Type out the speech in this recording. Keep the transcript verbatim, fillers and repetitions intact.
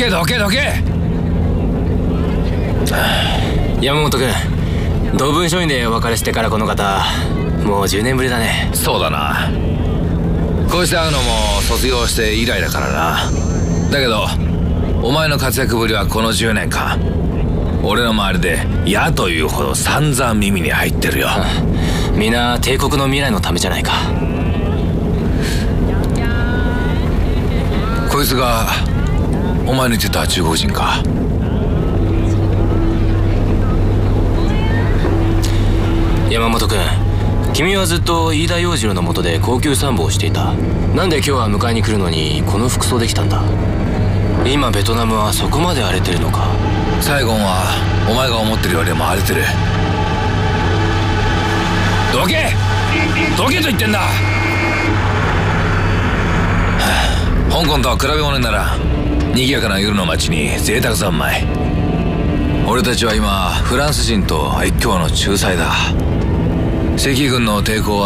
けどけどけ。 山本君、同文書院でお別れしてからこの方もうじゅうねんぶりだね。 そうだな。こうして会うのも卒業して以来だからな。だけどお前の活躍ぶりはこのじゅうねんかん俺の周りで嫌というほど散々耳に入ってるよ。 皆帝国の未来のためじゃないか。 こいつがお前の言ってた中国人か。 山本君、君はずっと飯田洋次郎の下で高級参謀をしていた。なんで今日は迎えに来るのにこの服装で来たんだ。今ベトナムはそこまで荒れてるのか。 サイゴンはお前が思ってるよりも荒れてる。どけどけと言ってんだ。香港とは比べ物にならん。賑やかな夜の街に贅沢三昧。俺たちは今フランス人と越境の仲裁だ。赤軍の抵抗は